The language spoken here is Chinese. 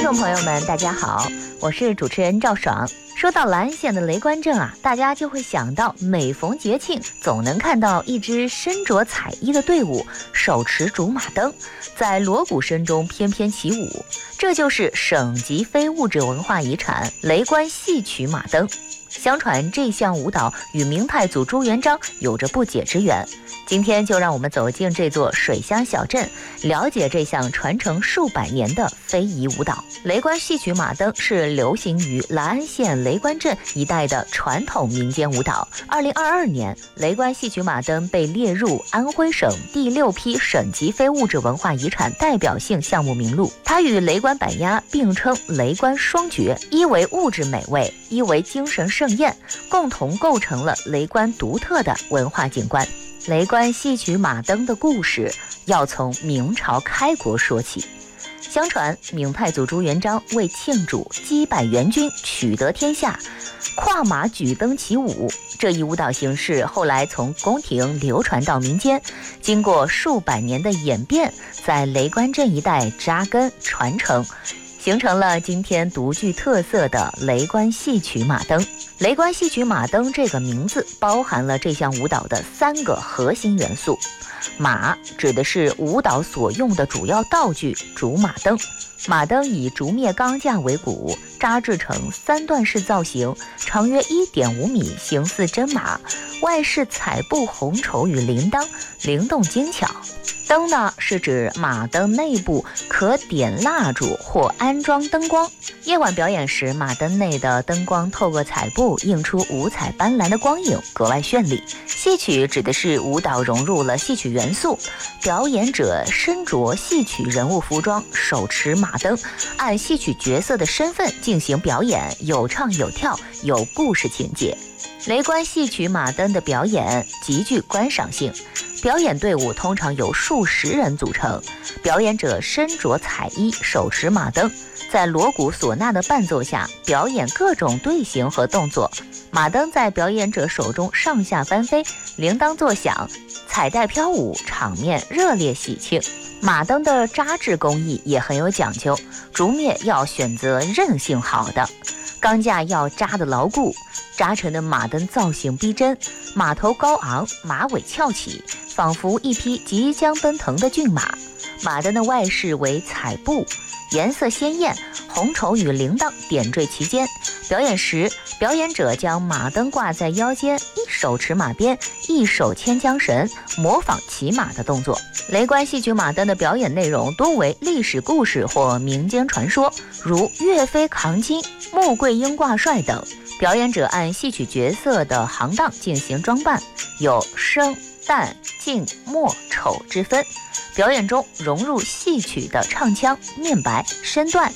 众朋友们大家好，我是主持人赵爽。说到兰县的雷关镇啊，大家就会想到每逢节庆总能看到一支身着彩衣的队伍手持竹马灯，在锣鼓声中翩翩起舞，这就是省级非物质文化遗产雷关戏曲马灯。相传这项舞蹈与明太祖朱元璋有着不解之缘，今天就让我们走进这座水乡小镇，了解这项传承数百年的非遗舞蹈。雷关戏曲马灯是流行于兰安县雷关镇一带的传统民间舞蹈。2022年，雷关戏曲马灯被列入安徽省第6批省级非物质文化遗产代表性项目名录。它与雷关板鸭并称雷关双绝，一为物质美味，一为精神盛宴，共同构成了雷关独特的文化景观。雷关戏曲马灯的故事要从明朝开国说起。相传明太祖朱元璋为庆祝击败元军取得天下，跨马举灯起舞，这一舞蹈形式后来从宫廷流传到民间，经过数百年的演变，在雷关镇一带扎根传承，形成了今天独具特色的雷关戏曲马灯。雷关戏曲马灯这个名字包含了这项舞蹈的3个核心元素。马指的是舞蹈所用的主要道具竹马灯，马灯以竹篾钢架为骨，扎制成3段式造型，长约1.5米，形似真马，外饰彩布红绸与铃铛，灵动精巧。灯呢，是指马灯内部可点蜡烛或安装灯光，夜晚表演时，马灯内的灯光透过彩布映出五彩斑斓的光影，格外绚丽。戏曲指的是舞蹈融入了戏曲元素，表演者身着戏曲人物服装，手持马灯，按戏曲角色的身份进行表演，有唱有跳，有故事情节。雷关戏曲马灯的表演极具观赏性，表演队伍通常由数十人组成，表演者身着彩衣，手持马灯，在锣鼓唢呐的伴奏下表演各种队形和动作。马灯在表演者手中上下翻飞，铃铛作响，彩带飘舞，场面热烈喜庆。马灯的扎制工艺也很有讲究，竹篾要选择韧性好的，钢架要扎得牢固，扎成的马灯造型逼真，马头高昂，马尾翘起，仿佛一匹即将奔腾的骏马。马灯的外饰为彩布，颜色鲜艳，红绸与铃铛点缀其间。表演时，表演者将马灯挂在腰间，一手持马鞭，一手牵缰绳，模仿骑马的动作。雷关戏曲马灯的表演内容多为历史故事或民间传说，如岳飞扛金、穆桂英挂帅等。表演者按戏曲角色的行当进行装扮，有生、旦、净、末、丑之分。表演中融入戏曲的唱腔、念白、身段